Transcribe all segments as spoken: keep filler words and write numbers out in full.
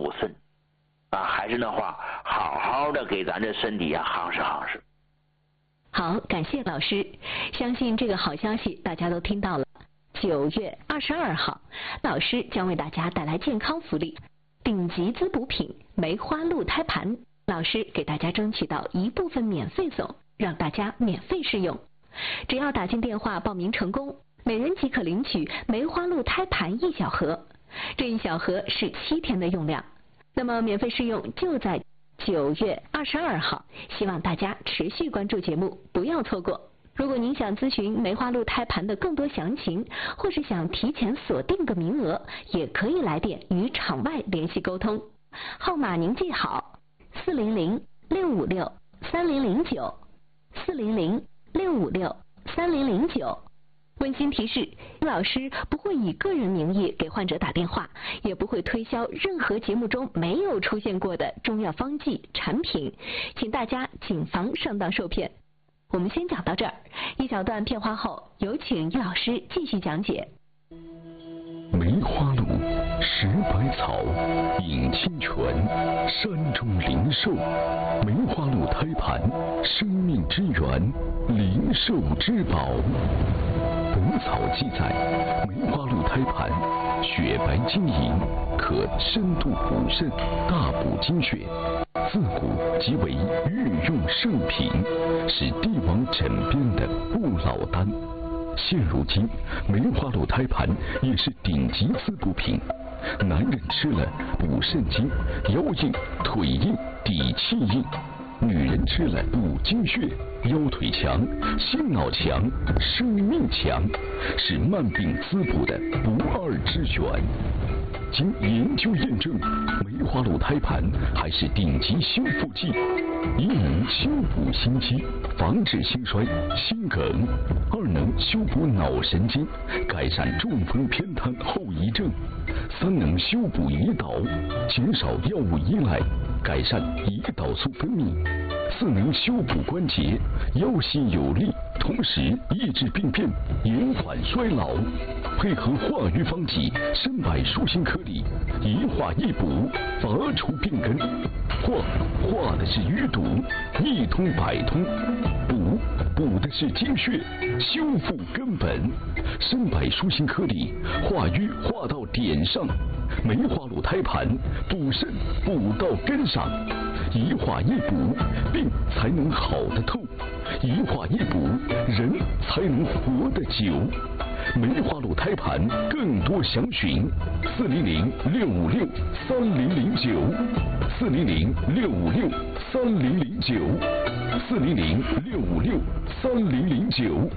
补肾啊。还是那话，好好的给咱这身体啊夯实夯实。 好，感谢老师，相信这个好消息大家都听到了。九月二十二号，老师将为大家带来健康福利，顶级滋补品梅花鹿胎盘，老师给大家争取到一部分免费送，让大家免费试用。只要打进电话报名成功，每人即可领取梅花鹿胎盘一小盒，这一小盒是七天的用量。那么免费试用就在九月二十二号，希望大家持续关注节目，不要错过。如果您想咨询梅花鹿胎盘的更多详情，或是想提前锁定个名额，也可以来电与场外联系沟通。号码您记好：四零零六五六三零零九，四零零六五六三零零九。温馨提示，老师不会以个人名义给患者打电话，也不会推销任何节目中没有出现过的中药方剂产品，请大家谨防上当受骗。我们先讲到这儿，一小段片花后，有请于老师继续讲解。 梅花鹿，食百草，饮清泉，山中灵兽。梅花鹿胎盘，生命之源，灵兽之宝。本草记载，梅花鹿胎盘雪白晶莹，可深度补肾，大补精血。自古即为御用圣品，是帝王枕边的不老丹。现如今，梅花鹿胎盘也是顶级滋补品。男人吃了补肾精，腰硬、腿硬、底气硬；女人吃了补精血，腰腿强、心脑强、生命强，是慢病滋补的不二之选。经研究验证，梅花鹿胎盘还是顶级修复剂，一能修补心肌，防止心衰、心梗；二能修补脑神经，改善中风偏瘫后遗症；三能修补胰岛，减少药物依赖，改善胰岛素分泌；四能修补关节，腰细有力，同时抑制病变，延缓衰老。配合化瘀方剂参柏舒心颗粒，一化一补，拔除病根。化化的是淤堵，一通百通；补补的是精血，修复根本。参柏舒心颗粒，化瘀化到点上；梅花鹿胎盘，补肾补到根上。一化一补，病才能好得透；一化一补，人才能活得久。梅花鹿胎盘更多详询：四零零六五六三零零九，四零零六五六三零零九，四零零六五六三零零九。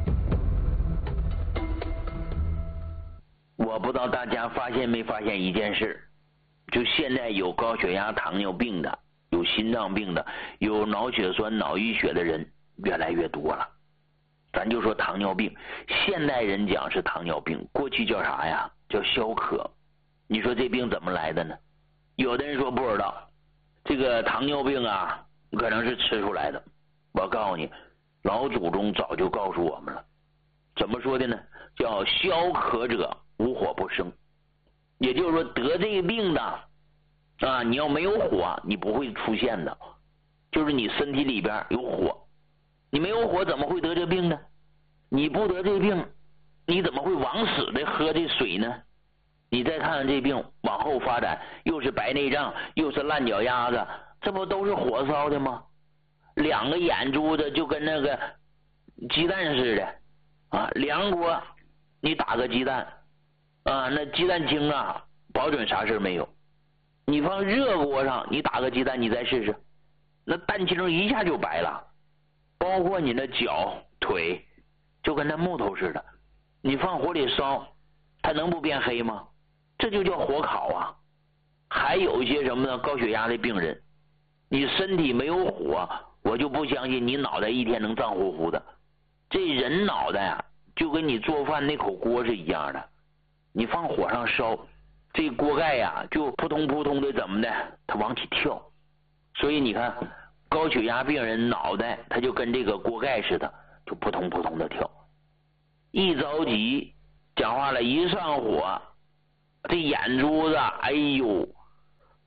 我不知道大家发现没发现一件事，就现在有高血压、糖尿病的，有心脏病的，有脑血栓、脑淤血的人越来越多了。咱就说糖尿病，现代人讲是糖尿病，过去叫啥呀？叫消渴。你说这病怎么来的呢？有的人说不知道，这个糖尿病啊，可能是吃出来的。我告诉你，老祖宗早就告诉我们了，怎么说的呢？叫消渴者无火不生。也就是说，得这个病的啊，你要没有火，你不会出现的，就是你身体里边有火。你没有火怎么会得这病呢？你不得这病，你怎么会往死的喝这水呢？你再看看这病往后发展，又是白内障，又是烂脚丫子，这不都是火烧的吗？两个眼珠子就跟那个鸡蛋似的啊，凉锅你打个鸡蛋啊，那鸡蛋清啊，保准啥事没有。你放热锅上，你打个鸡蛋，你再试试，那蛋清一下就白了。包括你的脚腿就跟那木头似的，你放火里烧它能不变黑吗？这就叫火烤啊。还有一些什么呢？高血压的病人，你身体没有火，我就不相信你脑袋一天能胀乎乎的。这人脑袋啊，就跟你做饭那口锅是一样的，你放火上烧，这锅盖呀、啊、就扑通扑通的怎么的，它往起跳。所以你看高血压病人脑袋他就跟这个锅盖似的，就扑通扑通的跳。一着急讲话了，一上火，这眼珠子哎呦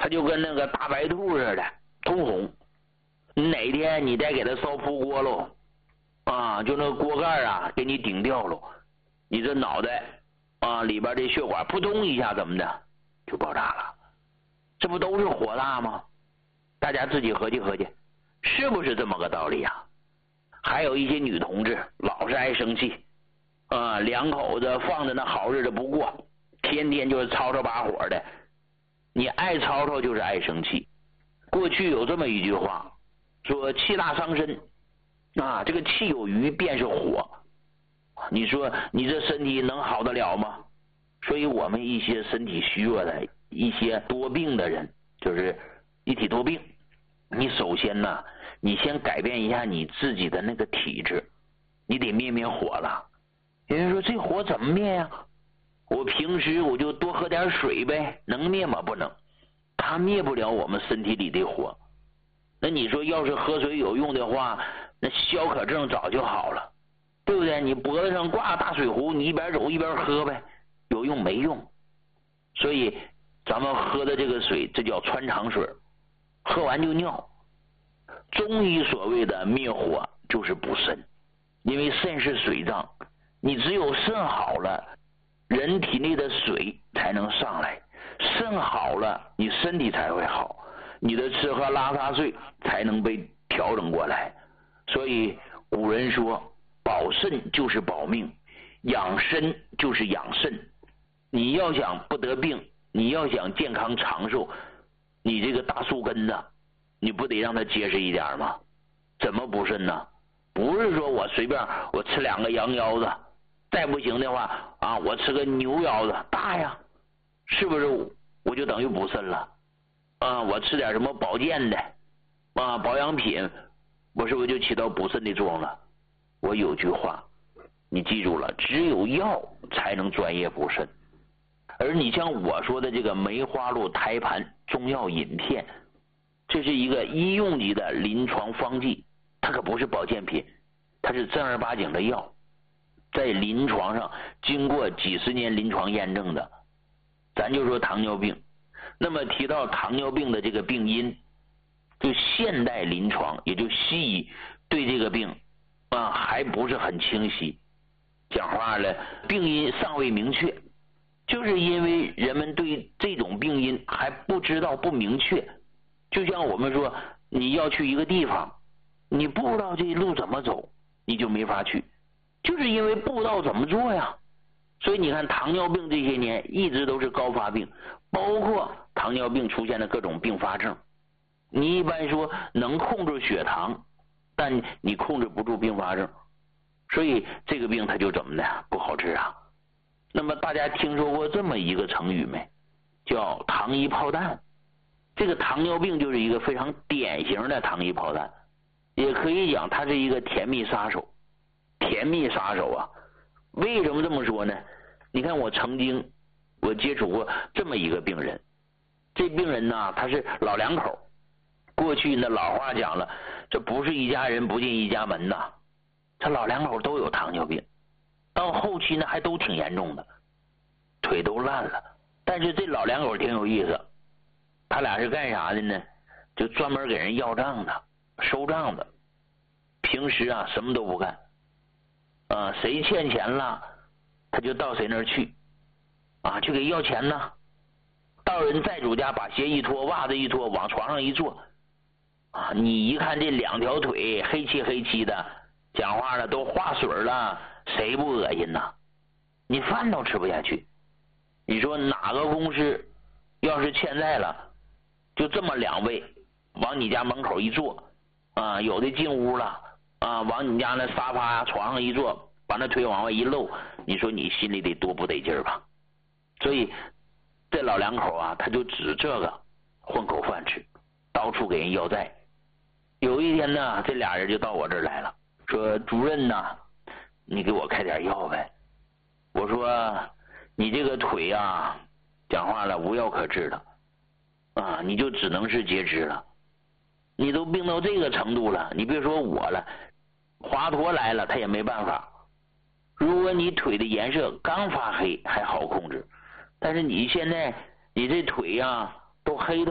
它就跟那个大白兔似的，通红。哪天你再给它烧扑锅喽，啊，就那锅盖啊给你顶掉喽，你这脑袋啊里边这血管扑通一下怎么的就爆炸了，这不都是火大吗？大家自己合计合计，是不是这么个道理啊？还有一些女同志老是爱生气，啊，两口子放着那好日子不过，天天就是吵吵把火的。你爱吵吵就是爱生气。过去有这么一句话，说气大伤身，啊，这个气有余便是火。你说你这身体能好得了吗？所以我们一些身体虚弱的、一些多病的人，就是一体多病。你首先呢，你先改变一下你自己的那个体质，你得灭灭火了。有人说这火怎么灭呀？我平时我就多喝点水呗，能灭吗？不能，它灭不了我们身体里的火。那你说要是喝水有用的话，那消渴症早就好了，对不对？你脖子上挂大水壶，你一边走一边喝呗，有用没用？所以咱们喝的这个水，这叫穿肠水，喝完就尿。中医所谓的灭火就是补肾，因为肾是水脏，你只有肾好了，人体内的水才能上来，肾好了，你身体才会好，你的吃喝拉撒睡才能被调整过来。所以古人说，保肾就是保命，养身就是养肾。你要想不得病，你要想健康长寿，你这个大树根子你不得让它结实一点吗？怎么补肾呢？不是说我随便我吃两个羊腰子，再不行的话啊，我吃个牛腰子大呀，是不是我就等于补肾了啊？我吃点什么保健的啊保养品，我是不是就起到补肾的作用了？我有句话你记住了，只有药才能专业补肾。而你像我说的这个梅花鹿胎盘中药饮片，这是一个医用级的临床方剂，它可不是保健品，它是正儿八经的药，在临床上经过几十年临床验证的。咱就说糖尿病，那么提到糖尿病的这个病因，就现代临床也就西医对这个病啊还不是很清晰，讲话了，病因尚未明确，就是因为人们对这种病因还不知道不明确。就像我们说你要去一个地方，你不知道这路怎么走，你就没法去，就是因为不知道怎么做呀。所以你看糖尿病这些年一直都是高发病，包括糖尿病出现的各种并发症。你一般说能控制血糖，但你控制不住并发症，所以这个病它就怎么的不好治啊。那么大家听说过这么一个成语没？叫糖衣炮弹。这个糖尿病就是一个非常典型的糖衣炮弹，也可以讲它是一个甜蜜杀手。甜蜜杀手啊，为什么这么说呢？你看我曾经我接触过这么一个病人，这病人呢他是老两口，过去那老话讲了，这不是一家人不进一家门呐，这老两口都有糖尿病，到后期呢还都挺严重的，腿都烂了。但是这老两口挺有意思，他俩是干啥的呢？就专门给人要账的，收账的。平时啊什么都不干，啊谁欠钱了，他就到谁那儿去，啊去给要钱呢。到人债主家把鞋一脱，袜子一脱，往床上一坐，啊你一看这两条腿黑漆黑漆的，讲话了都化水了，谁不恶心呐？你饭都吃不下去。你说哪个公司要是欠债了，就这么两位往你家门口一坐，啊有的进屋了啊，往你家那沙发啊床上一坐，把那腿往外一露，你说你心里得多不得劲儿吧？所以这老两口啊，他就指这个混口饭吃，到处给人要债。有一天呢，这俩人就到我这儿来了，说主任呐，你给我开点药呗。我说你这个腿啊，讲话了无药可治了啊，你就只能是截肢了。你都病到这个程度了，你别说我了，华佗来了他也没办法。如果你腿的颜色刚发黑还好控制，但是你现在你这腿呀、啊、都黑的